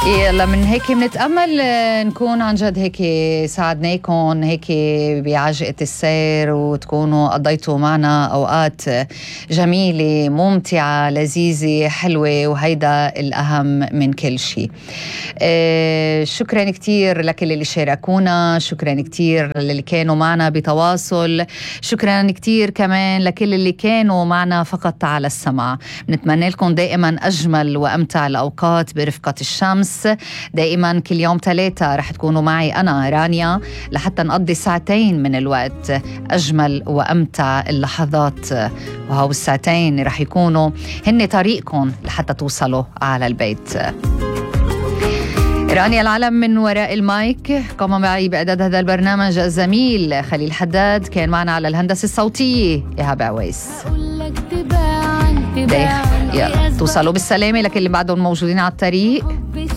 يلا من هيك بنتأمل نكون عن جد هيك ساعدناكم هيك بعجقة السير وتكونوا قضيتوا معنا أوقات جميلة ممتعة لذيذة حلوة، وهيدا الأهم من كل شيء. شكرا كتير لكل اللي شاركونا، شكرا كتير للي كانوا معنا بتواصل، شكرا كتير كمان لكل اللي كانوا معنا فقط على السمع. نتمنى لكم دائما أجمل وأمتع الأوقات برفقة الشمس. دائما كل يوم 3 رح تكونوا معي أنا رانيا لحتى نقضي ساعتين من الوقت أجمل وأمتع اللحظات، وهو الساعتين رح يكونوا هن طريقكم لحتى توصلوا على البيت. رانيا العلم من وراء المايك، قام معي بإعداد هذا البرنامج الزميل خليل حداد، كان معنا على الهندسة الصوتية إيهاب عويس. يلا توصلوا بالسلامة لكل اللي بعدهم موجودين على الطريق.